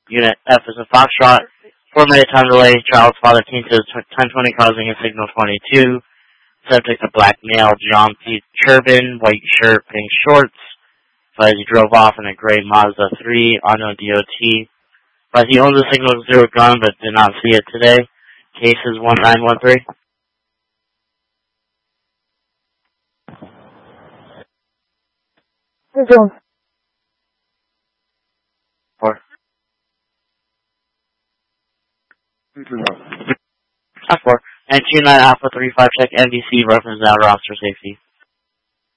Unit F is a Foxtrot. 4-minute time delay. Child's father came to 1020 causing a signal 22. Subject a black male, John P. Turban, white shirt, pink shorts. As he drove off in a gray Mazda 3, unknown DOT. As he owns a signal 0 gun but did not see it today. Case is 1913. Resume. 4. Resume. 4. And 29 Alpha 35 check NBC reference now roster safety.